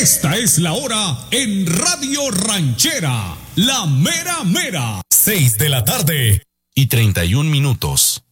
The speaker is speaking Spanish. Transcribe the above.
Esta es la hora en Radio Ranchera, la mera mera. 6 de la tarde y 31 minutos.